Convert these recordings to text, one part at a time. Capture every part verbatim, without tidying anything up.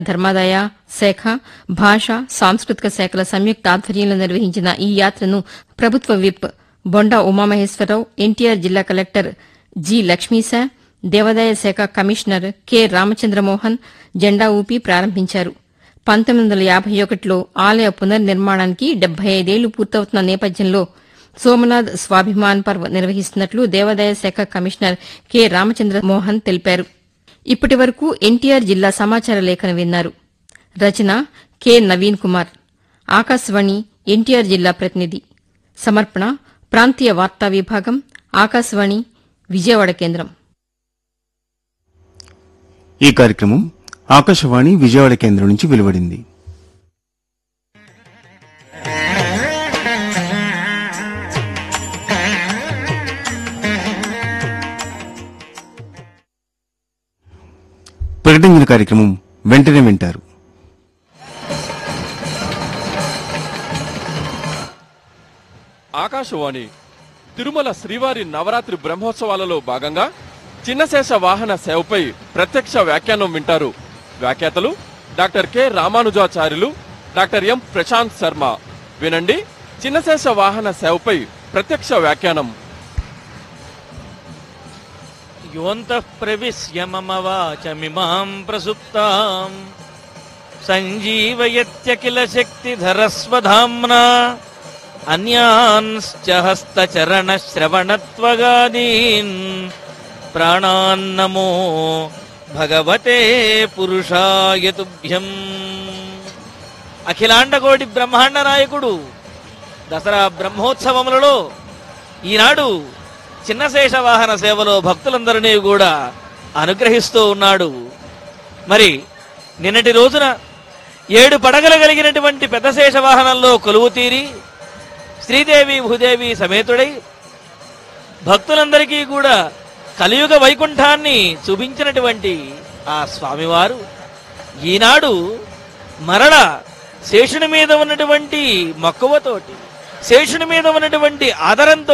ధర్మాదాయ శాఖ, భాష, సాంస్కృతిక శాఖల సంయుక్త ఆధ్వర్యంలో నిర్వహించిన ఈ యాత్రను ప్రభుత్వ విప్ బొండా ఉమామహేశ్వరరావు, ఎన్టీఆర్ జిల్లా కలెక్టర్ జి లక్ష్మీశా, దేవాదాయ శాఖ కమిషనర్ కె రామచంద్రమోహన్ జెండా ఊపి ప్రారంభించారు. పంతొమ్మిది వందల యాబై ఒకటిలో ఆలయ పునర్నిర్మాణానికి డెబ్బై ఐదేళ్లు పూర్తవుతున్న నేపథ్యంలో సోమనాథ్ స్వాభిమాన్ పర్వ్ నిర్వహిస్తున్నట్లు దేవాదాయ శాఖ కమిషనర్ కె రామచంద్రమోహన్ తెలిపారు. ఇప్పటి వరకు ఎన్టీఆర్ జిల్లా సమాచార లేఖను విన్నారు. రచన కె నవీన్ కుమార్. ఆకాశవాణి ఎన్టీఆర్ జిల్లా ప్రతినిధి. సమర్పణ ప్రాంతీయ వార్తా విభాగం, ఆకాశవాణి విజయవాడ కేంద్రం. ఈ కార్యక్రమం ఆకాశవాణి విజయవాడ కేంద్రం నుంచి వెలువడింది. ప్రకటించిన కార్యక్రమం వెంటనే వింటారు. ఆకాశవాణి తిరుమల శ్రీవారి నవరాత్రి బ్రహ్మోత్సవాలలో భాగంగా చిన్నశేష వాహన సేవపై ప్రత్యక్ష వ్యాఖ్యానం వింటారు. వ్యాఖ్యాతలు డాక్టర్ కె రామానుజాచార్యులు, డాక్టర్ ఎం ప్రశాంత్ శర్మ. వినండి చిన్నశేష వాహన సేవపై ప్రత్యక్ష వ్యాఖ్యానం. యోంతః ప్రవిశ్య మమ వాచమిమాం ప్రసుప్తాం సంజీవయత్యఖిల శక్తిధరస్వధామ్నా అన్యాన్శ్చ హస్తచరణ శ్రవణత్వగాదీన్ ప్రాణాన్నమో భగవతే పురుషాయ తుభ్యం. అఖిలాండకోటి బ్రహ్మాండ నాయకుడు దసరా బ్రహ్మోత్సవములలో ఈనాడు చిన్నశేష వాహన సేవలో భక్తులందరినీ కూడా అనుగ్రహిస్తూ ఉన్నాడు. మరి నిన్నటి రోజున ఏడు పడగలు కలిగినటువంటి పెద్ద శేష వాహనంలో కొలువు తీరి శ్రీదేవి భూదేవి సమేతుడై భక్తులందరికీ కూడా కలియుగ వైకుంఠాన్ని చూపించినటువంటి ఆ స్వామివారు ఈనాడు మరల శేషుని మీద ఉన్నటువంటి మక్కువతోటి, శేషుని మీద ఉన్నటువంటి ఆదరంతో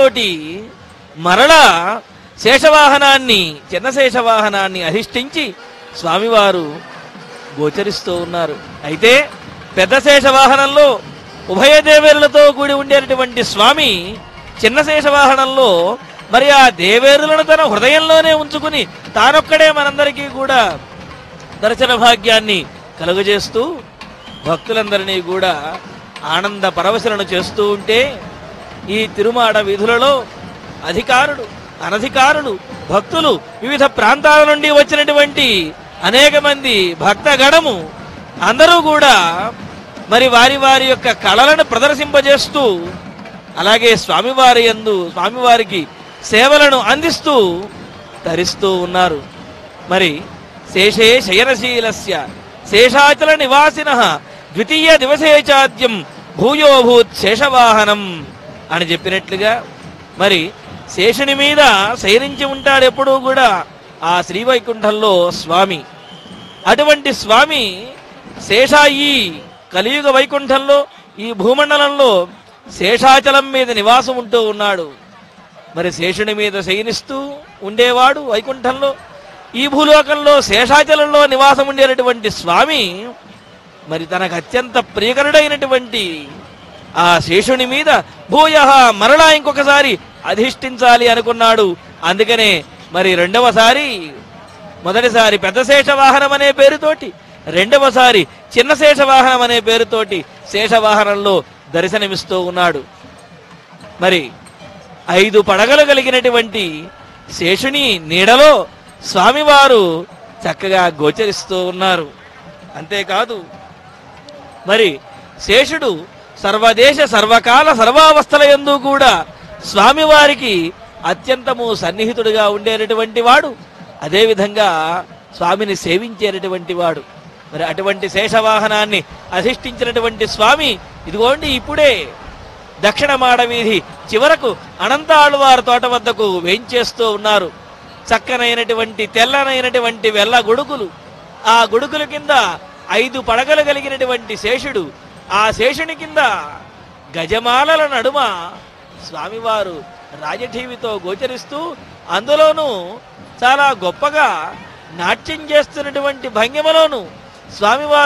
మరలా శేషవాహనాన్ని చిన్నశేషవాహనాన్ని అధిష్ఠించి స్వామివారు గోచరిస్తూ ఉన్నారు. అయితే పెద్ద శేషవాహనంలో ఉభయ దేవేరులతో కూడి ఉండేటటువంటి స్వామి చిన్నశేషవాహనంలో మరి ఆ దేవేరులను తన హృదయంలోనే ఉంచుకుని తానొక్కడే మనందరికీ కూడా దర్శన భాగ్యాన్ని కలుగజేస్తూ భక్తులందరినీ కూడా ఆనంద పరవశలను చేస్తూ ఉంటే ఈ తిరుమాడ వీధులలో అధికారులు, అనధికారులు, భక్తులు, వివిధ ప్రాంతాల నుండి వచ్చినటువంటి అనేక మంది భక్తగణము అందరూ కూడా మరి వారి వారి యొక్క కళలను ప్రదర్శింపజేస్తూ అలాగే స్వామివారి యందు స్వామివారికి సేవలను అందిస్తూ ధరిస్తూ ఉన్నారు. మరి శేషే శయనశీలస్య శేషాచల నివాసినః ద్వితీయ దివసే చాద్యం భూయోభూత్ శేషవాహనం అని చెప్పినట్లుగా మరి శేషుని మీద శయనించి ఉంటాడు ఎప్పుడూ కూడా ఆ శ్రీవైకుంఠంలో స్వామి. అటువంటి స్వామి శేషాయి కలియుగ వైకుంఠంలో ఈ భూమండలంలో శేషాచలం మీద నివాసం ఉంటూ ఉన్నాడు. మరి శేషుని మీద శయనిస్తూ ఉండేవాడు వైకుంఠంలో. ఈ భూలోకంలో శేషాచలంలో నివాసం ఉండేటటువంటి స్వామి మరి తనకు అత్యంత ప్రియకరుడైనటువంటి ఆ శేషుని మీద భూయః మరలా ఇంకొకసారి అధిష్ఠించాలి అనుకున్నాడు. అందుకనే మరి రెండవసారి, మొదటిసారి పెద్ద శేషవాహనం అనే పేరుతోటి, రెండవసారి చిన్న శేషవాహనం అనే పేరుతోటి శేషవాహనంలో దర్శనమిస్తూ ఉన్నాడు. మరి ఐదు పడగలు కలిగినటువంటి శేషుని నీడలో స్వామివారు చక్కగా గోచరిస్తూ ఉన్నారు. అంతేకాదు మరి శేషుడు సర్వదేశ సర్వకాల సర్వావస్థల యందు కూడా స్వామివారికి అత్యంతము సన్నిహితుడిగా ఉండేటటువంటి వాడు, అదేవిధంగా స్వామిని సేవించేటటువంటి వాడు. మరి అటువంటి శేషవాహనాన్ని అధిష్ఠించినటువంటి స్వామి ఇదిగోండి ఇప్పుడే దక్షిణ మాడవీధి చివరకు అనంత ఆళ్వారు తోట వద్దకు వేంచేస్తూ ఉన్నారు. చక్కనైనటువంటి తెల్లనైనటువంటి వెల్ల గొడుగులు, ఆ గొడుగుల కింద ఐదు పడగలు కలిగినటువంటి శేషుడు, ఆ శేషుని కింద గజమాలల నడుమ స్వామివారు రాజఠీవితో గోచరిస్తూ అందులోనూ చాలా గొప్పగా నాట్యం చేస్తున్నటువంటి భంగిమలోను స్వామివారు